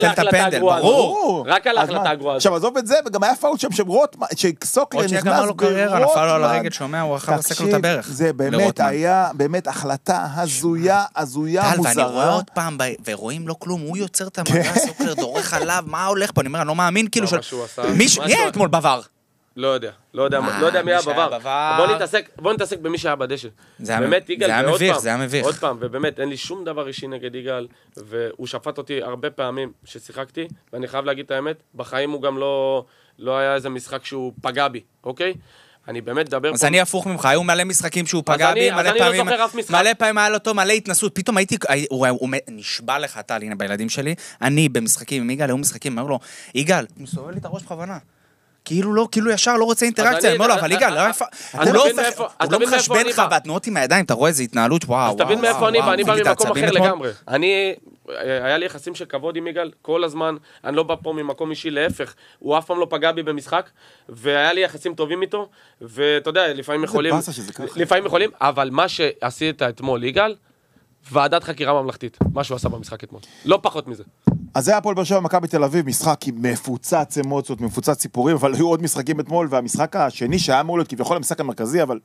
הפנדל, ברור. רק על ההחלטה הגרועה. עכשיו, עזוב את זה, וגם היה פאול שם שסוקלר נכנס גמר לו קריירה, נפל לו על הרגל, שומע, הוא יכול לסק לו את הברך. זה באמת היה, באמת החלטה הזויה, מוזרה. ואני רואה עוד פעם, ורואים לו כלום, הוא יוצר את המגע, סוקלר דורך עליו, מה הולך פה? אני אומר, אני לא מאמין, כאילו מי היה אתמול בבר? לא יודע מי היה בבר. בוא נתעסק במי שהיה בדשא. באמת יגאל, ועוד פעם, ובאמת אין לי שום דבר אישי נגד יגאל, והוא שפט אותי הרבה פעמים ששיחקתי, ואני חייב להגיד את האמת, בחיים הוא גם לא היה איזה משחק שהוא פגע בי, אוקיי? אני באמת מדבר פה... אז אני הפוך ממך, היו מלא משחקים שהוא פגע בי, מלא פעמים היה לו טוב, מלא התנסות, פתאום הייתי, הוא נשבע לך, טל, הנה בילדים שלי, אני במשחקים עם יגאל, היו משחקים, אמר לו, יגאל, הוא מסובב לי את הראש בכוונה. כאילו ישר לא רוצה אינטראקציה, אני אומר לו, אבל יגאל, הוא לא מחשבן לך בתנועות עם הידיים, אתה רואה איזה התנהלות, וואו. אז תבין מאיפה אני, ואני בא ממקום אחר לגמרי. היה לי יחסים של כבוד עם יגאל כל הזמן, אני לא בא פה ממקום אישי, להפך, הוא אף פעם לא פגע בי במשחק, והיה לי יחסים טובים איתו, ואתה יודע, לפעמים יכולים, אבל מה שעשית אתמול יגאל, ועדת חקירה ממלכתית, מה שהוא עשה במשחק אתמול, לא פחות מזה. אז זה היה הפועל באר שבע מכבי תל אביב, משחק עם מפוצץ אמוציות, מפוצץ סיפורים, אבל היו עוד משחקים אתמול, והמשחק השני שהיה אמור להיות כביכול המשחק המרכזי, אבל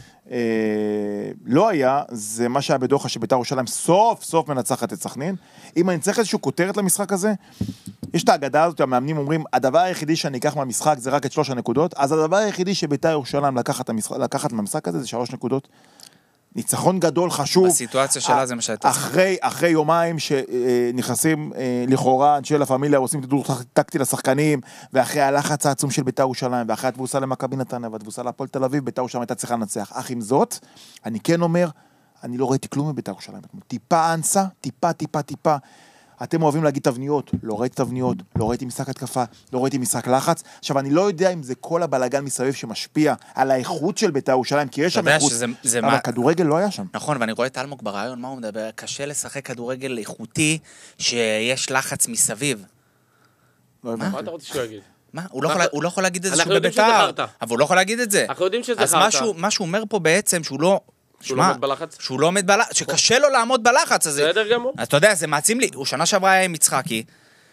לא היה, זה מה שהיה בדוחה שבית"ר ירושלים סוף מנצחת את סכנין. אם אני צריך איזשהו כותרת למשחק הזה, יש את האגדה הזאת, המאמנים אומרים, הדבר היחידי שאני אקח מהמשחק זה רק את 3 הנקודות, אז הדבר היחידי שבית"ר ירושלים לקחת מהמשחק הזה זה 3 נקודות. ניצחון גדול חשוב. בסיטואציה שלה זה מה שהייתה. אחרי יומיים שנכנסים לכאורה, אנשי לה פמיליה עושים תדור טקטי לשחקנים, ואחרי הלחץ העצום של בית"ר ירושלים, ואחרי התבוסה למכבי נתניה, והתבוסה להפועל תל אביב, בית"ר ירושלים הייתה צריכה לנצח. אך עם זאת, אני כן אומר, אני לא ראיתי כלום מבית"ר ירושלים. טיפה אנסה, טיפה. אתם אוהבים להגיד תבניות, לא ראיתי תבניות, לא ראיתי משחק התקפה, לא ראיתי משחק לחץ. עכשיו, אני לא יודע אם זה כל הבלגן מסביב שמשפיע על האיכות של בית"ר ירושלים, כי יש שם איכות, אבל כדורגל לא היה שם. נכון, ואני רואה את אלמוג ברעיון, מה הוא מדבר? קשה לשחק כדורגל איכותי שיש לחץ מסביב. מה אתה רוצה שהוא יגיד? מה? הוא לא יכול להגיד את זה שהוא בבית"ר, אבל הוא לא יכול להגיד את זה. אנחנו יודעים שזה אז מה שהוא אומר פה בעצם, שהוא לא עומד בלחץ? שהוא לא עומד בלחץ, שקשה לו לעמוד בלחץ הזה. בסדר גמור. אז אתה יודע, זה מעצים לי. הוא שנה שעברה היה עם יצחקי,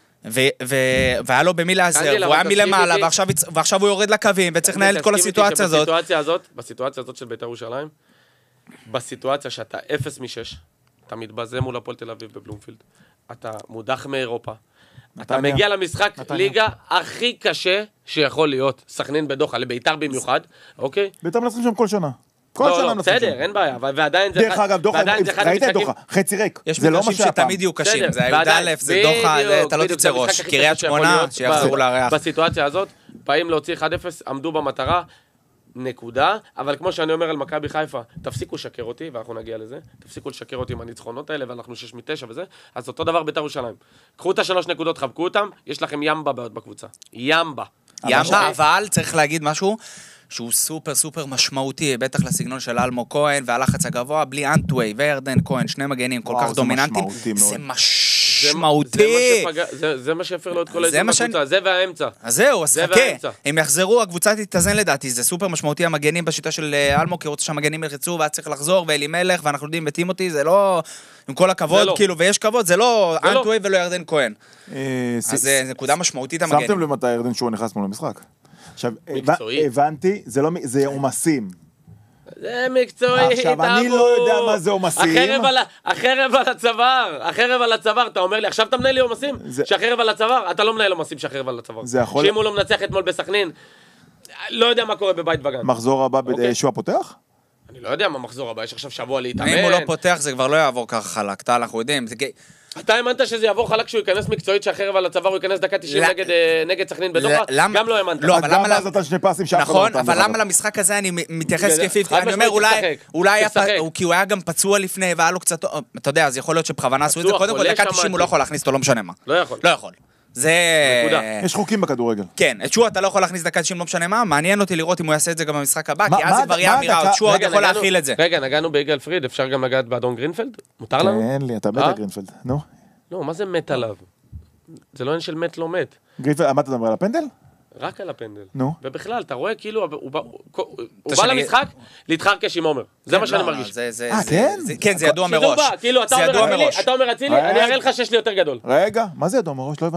והיה לו במי לעזר, והוא היה מלמעלה, ועכשיו הוא יורד לקווים, וצריך לנהל את כל הסיטואציה הזאת. בסיטואציה הזאת של בית"ר ירושלים, בסיטואציה שאתה 0 מ-6, אתה מתבזה מול הפועל תל אביב בבלומפילד, אתה מודח מאירופה, אתה מגיע למשחק ליגה הכי קשה שיכול להיות, סכנין בדוחה, לבית"ר במיוחד, אוקיי? בית"ר מנצחים שם כל שנה. לא, בסדר, אין בעיה, ועדיין זה... דרך אגב, דוחה, ראית את דוחה, חצי ריק. יש מנשים שתמיד יהיו קשים, זה י"א, זה דוחה, אתה לא תצא ראש, קריית שמונה, שיחזרו לארח. בסיטואציה הזאת, באים להוציא 1-0, עמדו במטרה, נקודה, אבל כמו שאני אומר על מכבי חיפה, תפסיקו לשקר אותי, ואנחנו נגיע לזה, תפסיקו לשקר אותי עם הניצחונות האלה, ואנחנו 6 מ-9 וזה, אז אותו דבר בית"ר ירושלים. קחו את 3 נקודות, חבקו אותם, יש לכם ימבה בעוד בקבוצה. ימבה, אבל צריך להגיד משהו, שהוא סופר משמעותי, בטח לסגנון של אלמוג כהן, והלחץ הגבוה, בלי אנטווי וירדן כהן, 2 מגנים כל כך דומיננטיים, זה משמעותי. זה מה שהפר לו את כל האזור בקבוצה, זה והאמצע. אז זהו, אז חכה, הם יחזרו, הקבוצה תתאזן לדעתי, זה סופר משמעותי, המגנים בשיטה של אלמוג, כי רוצה שהמגנים ילחצו, ואז צריך לחזור, ואלימלך, ואנחנו יודעים, וטימותי, זה לא, עם כל הכבוד, כאילו, ויש כבוד, זה לא אנטווי ולא ירדן כהן. אז זה נקודה משמעותית המגנים. שמתם למתי ירדן שהוא נכנס מול המשחק? עכשיו, הבנתי, זה עומסים. זה מקצועי. עכשיו, אני לא יודע מה זה עומסים. החרב על הצוואר, אתה אומר לי, עכשיו אתה מנהל לי עומסים? שהחרב על הצוואר? אתה לא מנהל עומסים שהחרב על הצוואר. שאם הוא לא מנצח אתמול בסכנין, לא יודע מה קורה בבית וגן. מחזור הבא שהוא הפותח? אני לא יודע מה מחזור הבא, יש עכשיו שבוע להתאמן. אם הוא לא פותח, זה כבר לא יעבור ככה חלק, אנחנו יודעים. אתה האמנת שזה יעבור חלק שהוא ייכנס מקצועית שהחרב על הצוואר הוא ייכנס דקה 90 נגד סכנין בדוחה? גם לא האמנת. גם אז אתה 2 פסים שאף אחד נכון, אבל למה למשחק הזה אני מתייחס כפיפי? אני אומר אולי כי הוא היה גם פצוע לפני והיה לו קצת, אתה יודע, אז יכול להיות שבכוונה עשו את זה, קודם כל דקה 90 הוא לא יכול להכניס אותו, לא משנה מה. לא יכול. זה... יש חוקים בכדורגל. כן, את שועה אתה לא יכול להכניס דקה 90 לא משנה מה, מעניין אותי לראות אם הוא יעשה את זה גם במשחק הבא, כי אז זה כבר יהיה אמירה, שועה עוד יכול להכיל את זה. רגע, נגענו ביגאל פריד, אפשר גם לגעת באדון גרינפלד? מותר לנו? כן, לי, אתה מת על גרינפלד, נו. לא, מה זה מת עליו? זה לא אין של מת לא מת. גרינפלד, מה אתה מדבר על הפנדל? רק על הפנדל. נו. ובכלל, אתה רואה כאילו, הוא בא למשחק להתחרקש עם עומר. זה מה שאני מרגיש. כן? כן, זה ידוע מראש. כאילו, אתה אומר אצילי, אני אראה לך שיש לי יותר גדול. רגע, מה זה ידוע מראש? לא